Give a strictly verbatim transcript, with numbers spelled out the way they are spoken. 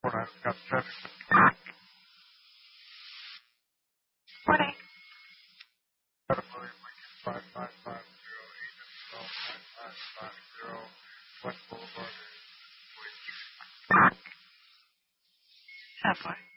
When I've got traffic. Morning. five five five zero eight twelve five five five zero West Boulevard. Halfway.